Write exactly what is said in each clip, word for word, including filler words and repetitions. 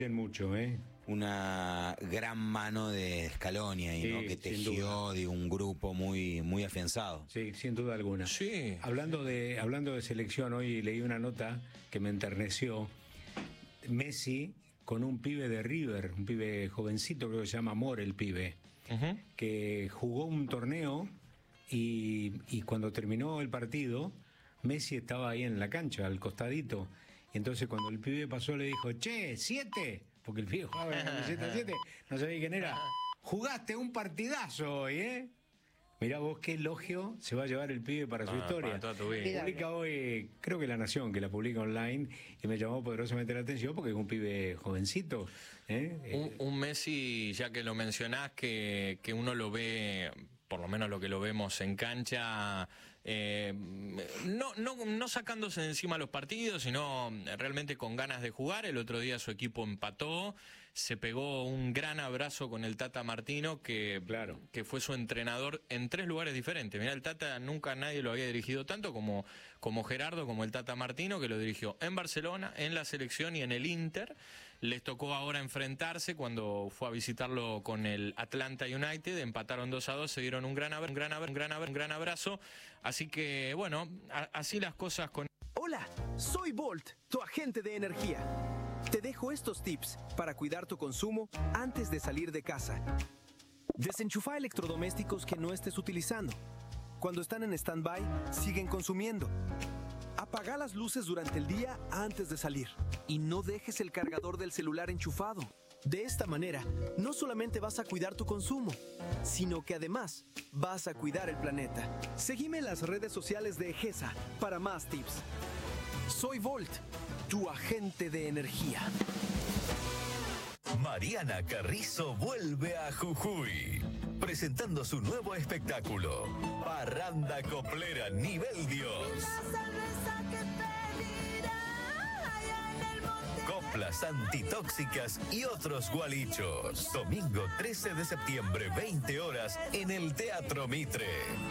Mucho, ¿eh? Una gran mano de Scaloni ahí, Sí, ¿no? Que sin tejió duda. de un grupo muy, muy afianzado. Sí, sin duda alguna. Sí. Hablando de, hablando de selección, hoy leí una nota que me enterneció. Messi con un pibe de River, un pibe jovencito, creo que se llama Amor el pibe, Uh-huh. que jugó un torneo y, y cuando terminó el partido, Messi estaba ahí en la cancha, al costadito. Y entonces cuando el pibe pasó le dijo, che, siete, porque el pibe jugaba en la camiseta siete, no sabía quién era. Jugaste un partidazo hoy, ¿eh? Mirá vos qué elogio se va a llevar el pibe para su Ah, historia. para toda tu vida. Publica hoy, creo que La Nación, que la publica online, y me llamó poderosamente la atención porque es un pibe jovencito. ¿eh? Un, un Messi, ya que lo mencionás, que, que uno lo ve, por lo menos lo que lo vemos en cancha, eh, no, no, no sacándose de encima los partidos, sino realmente con ganas de jugar. El otro día su equipo empató, se pegó un gran abrazo con el Tata Martino, que, Claro. que fue su entrenador en tres lugares diferentes. Mirá, el Tata nunca nadie lo había dirigido tanto como, como Gerardo, como el Tata Martino, que lo dirigió en Barcelona, en la selección y en el Inter. Les tocó ahora enfrentarse cuando fue a visitarlo con el Atlanta United, empataron dos a dos, se dieron un gran abrazo, un gran abrazo, un gran abrazo, un gran abrazo. Así que, bueno, a, así las cosas con... Hola, soy Volt, tu agente de energía. Te dejo estos tips para cuidar tu consumo antes de salir de casa. Desenchufa electrodomésticos que no estés utilizando. Cuando están en stand-by, siguen consumiendo. Apaga las luces durante el día antes de salir. Y no dejes el cargador del celular enchufado. De esta manera, no solamente vas a cuidar tu consumo, sino que además vas a cuidar el planeta. Seguime en las redes sociales de Egesa para más tips. Soy Volt, tu agente de energía. Mariana Carrizo vuelve a Jujuy, presentando su nuevo espectáculo, Parranda Coplera Nivel Dios. Coplas antitóxicas y otros gualichos. Domingo trece de septiembre, veinte horas, en el Teatro Mitre.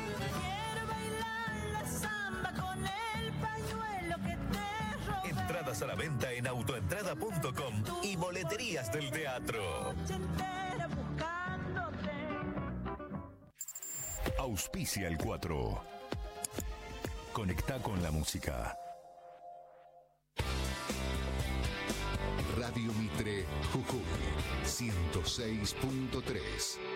Entradas a la venta en autoentrada punto com y boleterías del teatro. Auspicia el cuatro. Conecta con la música. Radio Mitre, Jujuy, ciento seis punto tres.